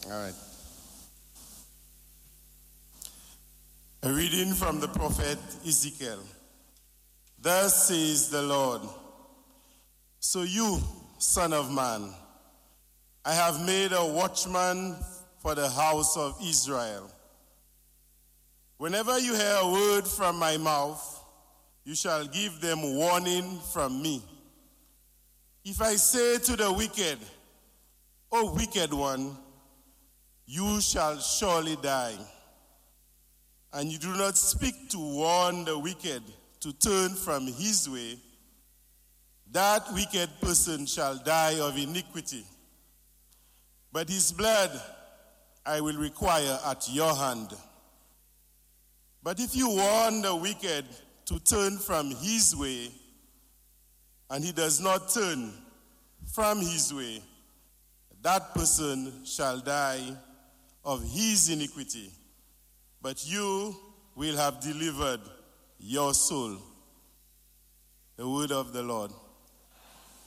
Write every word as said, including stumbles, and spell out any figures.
All right. A reading from the prophet Ezekiel. Thus says the Lord, so you, son of man, I have made a watchman for the house of Israel. Whenever you hear a word from my mouth, you shall give them warning from me. If I say to the wicked, O wicked one, you shall surely die, and you do not speak to warn the wicked to turn from his way, that wicked person shall die of iniquity. But his blood I will require at your hand. But if you warn the wicked to turn from his way, and he does not turn from his way, that person shall die of his iniquity. But you will have delivered your soul. The word of the Lord.